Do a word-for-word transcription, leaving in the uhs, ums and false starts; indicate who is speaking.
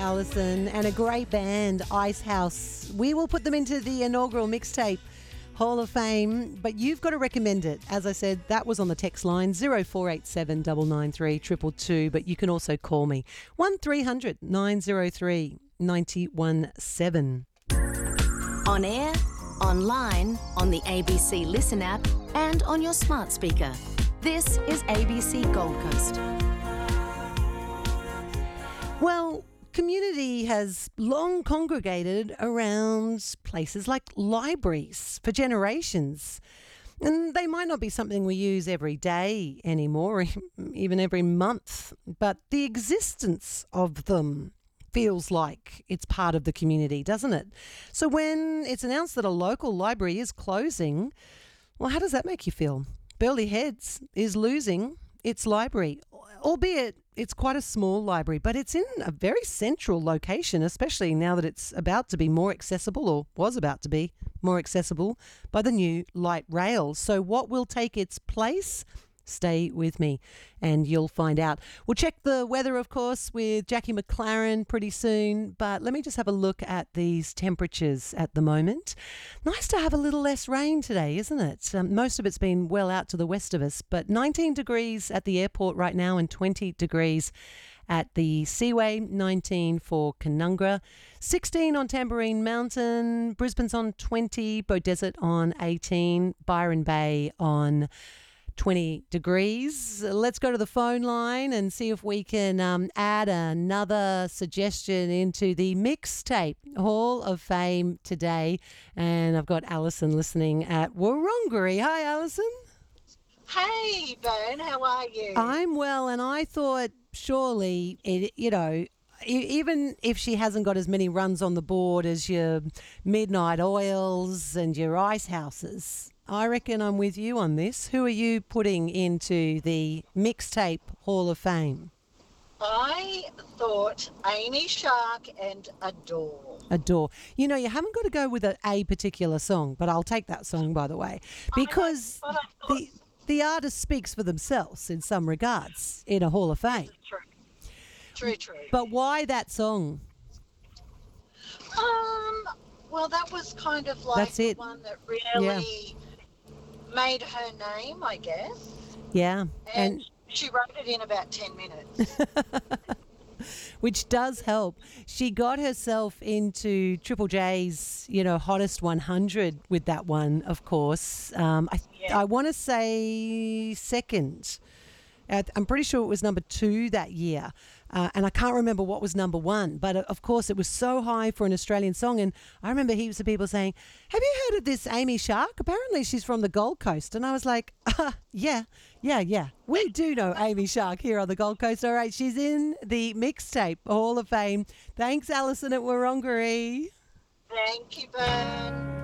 Speaker 1: Alison, and a great band, Icehouse. We will put them into the inaugural mixtape Hall of Fame, but you've got to recommend it. As I said, that was on the text line zero four eight seven nine nine three two two two, but you can also call me one three hundred nine oh three nine one seven.
Speaker 2: On air, online, on the A B C Listen app, and on your smart speaker. This is A B C Gold Coast.
Speaker 1: Well, community has long congregated around places like libraries for generations. And they might not be something we use every day anymore, or even every month, but the existence of them feels like it's part of the community, doesn't it? So when it's announced that a local library is closing, well, how does that make you feel? Burleigh Heads is losing its library, albeit it's quite a small library, but it's in a very central location, especially now that it's about to be more accessible, or was about to be more accessible, by the new light rail. So what will take its place? Stay with me and you'll find out. We'll check the weather, of course, with Jackie McLaren pretty soon, but let me just have a look at these temperatures at the moment. Nice to have a little less rain today, isn't it? Um, most of it's been well out to the west of us, but nineteen degrees at the airport right now and twenty degrees at the Seaway, nineteen for Canungra, sixteen on Tamborine Mountain, Brisbane's on twenty, Beaudesert on eighteen, Byron Bay on twenty degrees. Let's go to the phone line and see if we can um, add another suggestion into the mixtape Hall of Fame today. And I've got Alison listening at Wurrunggeri. Hi, Alison.
Speaker 3: Hey, Ben, how are you?
Speaker 1: I'm well, and I thought surely, it, you know, e- even if she hasn't got as many runs on the board as your Midnight Oils and your Ice Houses, I reckon I'm with you on this. Who are you putting into the mixtape Hall of Fame?
Speaker 3: I thought Amy Shark and Adore.
Speaker 1: Adore. You know, you haven't got to go with a, a particular song, but I'll take that song, by the way, because
Speaker 3: I know, but I
Speaker 1: the, the artist speaks for themselves in some regards in a Hall of Fame.
Speaker 3: True. True, true.
Speaker 1: But why that song?
Speaker 3: Um, well, that was kind of like
Speaker 1: That's
Speaker 3: the
Speaker 1: it.
Speaker 3: one that really made her name, I guess.
Speaker 1: Yeah.
Speaker 3: And,
Speaker 1: And
Speaker 3: she wrote it in about ten minutes.
Speaker 1: which does help. She got herself into Triple J's, you know, hottest one hundred with that one, of course. Um, I,
Speaker 3: Yeah.
Speaker 1: I want to say second. Uh, I'm pretty sure it was number two that year. Uh, and I can't remember what was number one. But uh, of course, it was so high for an Australian song. And I remember heaps of people saying, have you heard of this Amy Shark? Apparently she's from the Gold Coast. And I was like, uh, yeah, yeah, yeah. We do know Amy Shark here on the Gold Coast. All right, she's in the mixtape Hall of Fame. Thanks, Alison at Wurrunggeri.
Speaker 3: Thank you, Ben.